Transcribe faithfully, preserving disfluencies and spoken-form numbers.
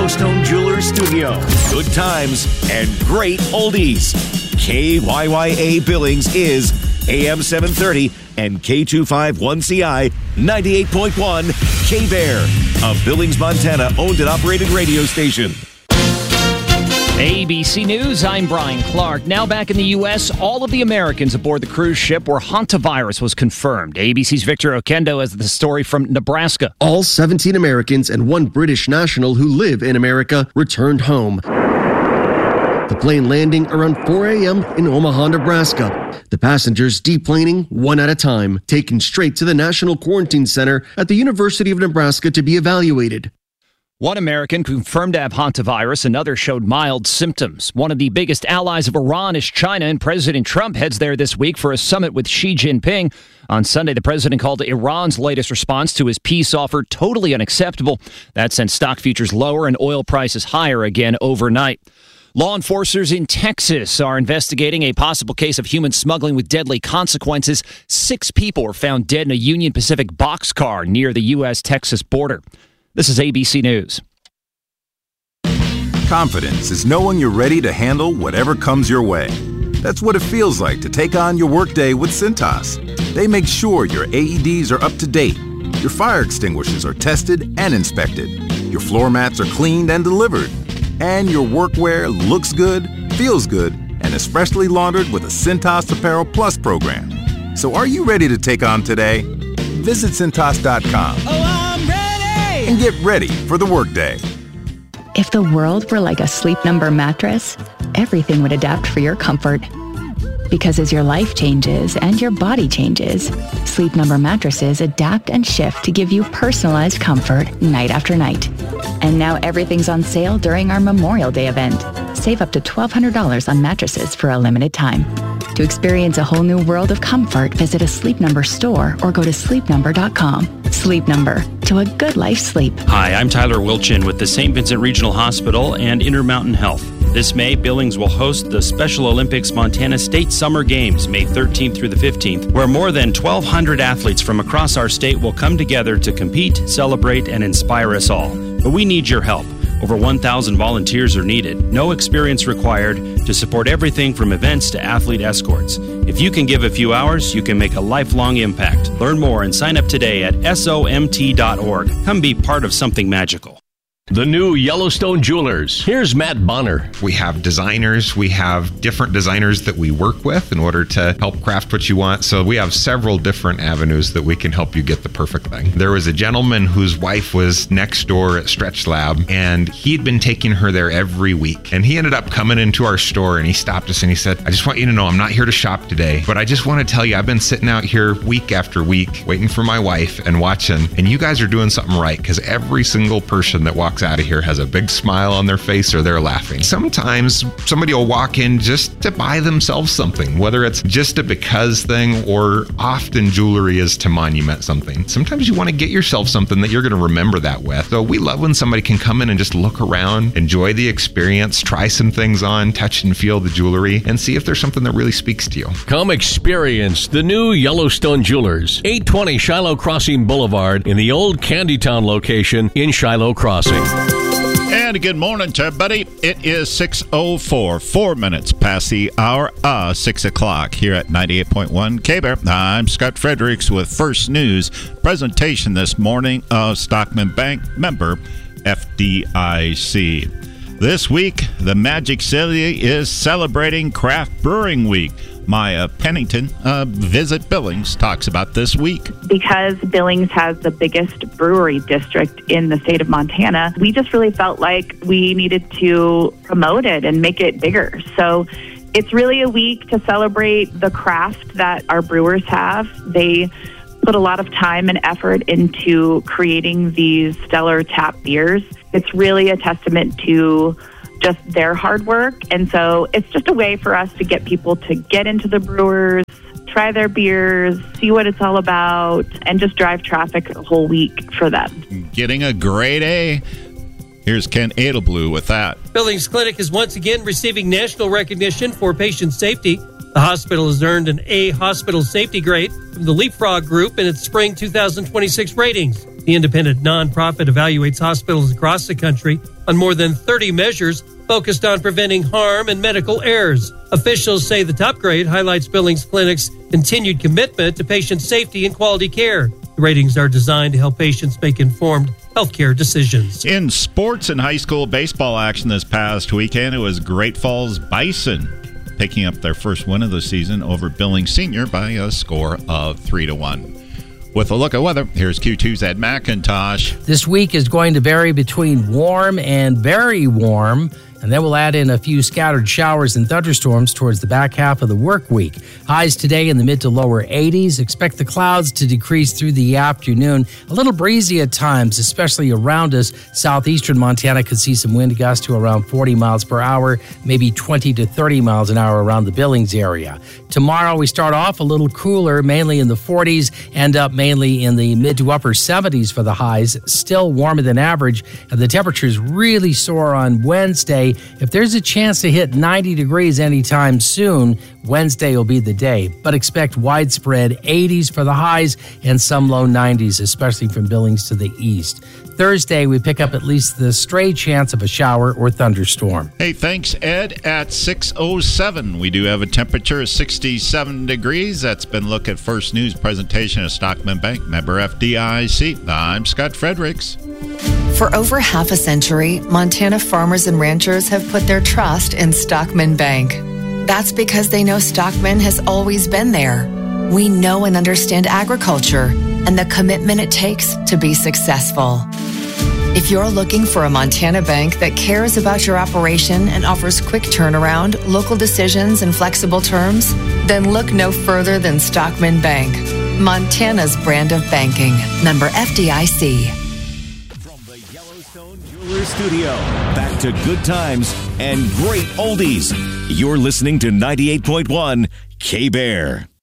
Yellowstone Jewelers Studio. Good times and great oldies. K Y Y A Billings is A M seven thirty and K two fifty-one C I ninety-eight point one K-Bear, a Billings, Montana owned and operated radio station. A B C News, I'm Brian Clark. Now back in the U S, all of the Americans aboard the cruise ship where hantavirus was confirmed. A B C's Victor Okendo has the story from Nebraska. All seventeen Americans and one British national who live in America returned home. The plane landing around four a.m. in Omaha, Nebraska. The passengers deplaning one at a time, taken straight to the National Quarantine Center at the University of Nebraska to be evaluated. One American confirmed to have hantavirus, another showed mild symptoms. One of the biggest allies of Iran is China, and President Trump heads there this week for a summit with Xi Jinping. On Sunday, the president called Iran's latest response to his peace offer totally unacceptable. That sent stock futures lower and oil prices higher again overnight. Law enforcers in Texas are investigating a possible case of human smuggling with deadly consequences. Six people were found dead in a Union Pacific boxcar near the U S Texas border. This is A B C News. Confidence is knowing you're ready to handle whatever comes your way. That's what it feels like to take on your workday with Cintas. They make sure your A E Ds are up to date, your fire extinguishers are tested and inspected, your floor mats are cleaned and delivered, and your workwear looks good, feels good, and is freshly laundered with a Cintas Apparel Plus program. So are you ready to take on today? Visit Cintas dot com. Oh, I'm ready! And get ready for the workday. If the world were like a Sleep Number mattress, everything would adapt for your comfort. Because as your life changes and your body changes, Sleep Number mattresses adapt and shift to give you personalized comfort night after night. And now everything's on sale during our Memorial Day event. Save up to twelve hundred dollars on mattresses for a limited time. To experience a whole new world of comfort, visit a Sleep Number store or go to sleep number dot com. Sleep Number, to a good life sleep. Hi, I'm Tyler Wilchin with the Saint Vincent Regional Hospital and Intermountain Health. This May, Billings will host the Special Olympics Montana State Summer Games, May thirteenth through the fifteenth, where more than twelve hundred athletes from across our state will come together to compete, celebrate, and inspire us all. But we need your help. Over one thousand volunteers are needed, no experience required, to support everything from events to athlete escorts. If you can give a few hours, you can make a lifelong impact. Learn more and sign up today at S O M T dot org. Come be part of something magical. The new Yellowstone Jewelers. Here's Matt Bonner. We have designers. We have different designers that we work with in order to help craft what you want. So we have several different avenues that we can help you get the perfect thing. There was a gentleman whose wife was next door at Stretch Lab, and he'd been taking her there every week. And he ended up coming into our store, and he stopped us and he said, I just want you to know I'm not here to shop today, but I just want to tell you I've been sitting out here week after week waiting for my wife and watching, and you guys are doing something right, because every single person that walks out of here has a big smile on their face or they're laughing. Sometimes somebody will walk in just to buy themselves something, whether it's just a because thing or often jewelry is to monument something. Sometimes you want to get yourself something that you're going to remember that with. So we love when somebody can come in and just look around, enjoy the experience, try some things on, touch and feel the jewelry, and see if there's something that really speaks to you. Come experience the new Yellowstone Jewelers, eight twenty Shiloh Crossing Boulevard in the old Candytown location in Shiloh Crossing. And good morning to everybody. It is six oh four, four minutes past the hour of six o'clock here at ninety-eight point one K-Bear. I'm Scott Fredericks with First News. Presentation this morning of Stockman Bank, member F D I C. This week, the Magic City is celebrating Craft Brewing Week. Maya Pennington, uh, Visit Billings, talks about this week. Because Billings has the biggest brewery district in the state of Montana, we just really felt like we needed to promote it and make it bigger. So it's really a week to celebrate the craft that our brewers have. They put a lot of time and effort into creating these stellar tap beers. It's really a testament to just their hard work. And so it's just a way for us to get people to get into the brewers, try their beers, see what it's all about, and just drive traffic a whole week for them. Getting a grade A. Here's Ken Edelblue with that. Billings Clinic is once again receiving national recognition for patient safety. The hospital has earned an A hospital safety grade. from the Leapfrog Group in its spring two thousand twenty-six ratings. The independent nonprofit evaluates hospitals across the country on more than thirty measures focused on preventing harm and medical errors. Officials say the top grade highlights Billings Clinic's continued commitment to patient safety and quality care. The ratings are designed to help patients make informed healthcare decisions. In sports and high school baseball action this past weekend, it was Great Falls Bison picking up their first win of the season over Billings Senior by a score of three to one. With a look at weather, here's Q two's Ed McIntosh. This week is going to vary between warm and very warm, and then we'll add in a few scattered showers and thunderstorms towards the back half of the work week. Highs today in the mid to lower eighties. Expect the clouds to decrease through the afternoon. A little breezy at times, especially around us. Southeastern Montana could see some wind gusts to around forty miles per hour, maybe twenty to thirty miles an hour around the Billings area. Tomorrow we start off a little cooler, mainly in the forties, end up mainly in the mid to upper seventies for the highs. Still warmer than average, and the temperatures really soar on Wednesday. If there's a chance to hit ninety degrees anytime soon, Wednesday will be the day. But expect widespread eighties for the highs and some low nineties, especially from Billings to the east. Thursday, we pick up at least the stray chance of a shower or thunderstorm. Hey, thanks, Ed. At six oh seven, we do have a temperature of sixty-seven degrees. That's been a look at First News presentation of Stockman Bank, member F D I C. I'm Scott Fredericks. For over half a century, Montana farmers and ranchers have put their trust in Stockman Bank. That's because they know Stockman has always been there. We know and understand agriculture and the commitment it takes to be successful. If you're looking for a Montana bank that cares about your operation and offers quick turnaround, local decisions, and flexible terms, then look no further than Stockman Bank, Montana's brand of banking. Member F D I C. Jewelers Studio. Back to good times and great oldies. You're listening to ninety-eight point one K-Bear.